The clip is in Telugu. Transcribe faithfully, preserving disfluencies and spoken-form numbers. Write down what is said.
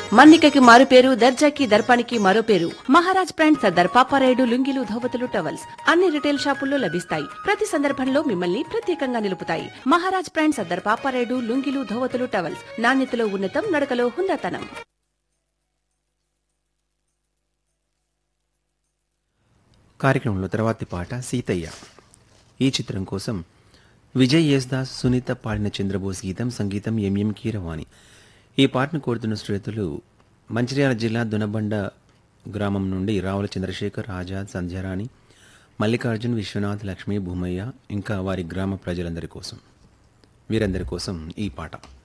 మన్నికకి మారు పేరు, దర్జాకి దర్పానికి మరో పేరు. మహారాజ్ బ్రాండ్ సర్దార్ పాపారాయుడు లుంగీలు, ధోవతులు, టవల్స్ అన్ని రిటైల్ షాపుల్లో లభిస్తాయి. ప్రతి సందర్భంలో మిమ్మల్ని ప్రత్యేకంగా నిలుపుతాయి. మహారాజ్ బ్రాండ్ సర్దార్ పాపారాయుడు లుంగీలు, ధోవతులు, టవల్స్ నాణ్యతలో ఉన్నతం, నడకలో హుందాతనం. కార్యక్రమంలో తర్వాతి పాట సీతయ్య. ఈ చిత్రం కోసం విజయ్ యేస్దాస్, సునీత పాడిన చంద్రబోస్ గీతం, సంగీతం ఎంఎం కీరవాణి. ఈ పాటను కోరుతున్న శ్రోతలు మంచిర్యాల జిల్లా దునబండ గ్రామం నుండి రావుల చంద్రశేఖర్, ఆజాద్, సంధ్యారాణి, మల్లికార్జున్, విశ్వనాథ్, లక్ష్మీ, భూమయ్య ఇంకా వారి గ్రామ ప్రజలందరి కోసం, వీరందరి కోసం ఈ పాట.